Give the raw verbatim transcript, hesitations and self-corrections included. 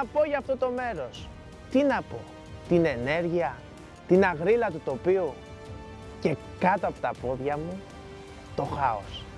να πω για αυτό το μέρος? Τι να πω? Την ενέργεια, την αγρίλα του τοπίου και κάτω από τα πόδια μου το χάος.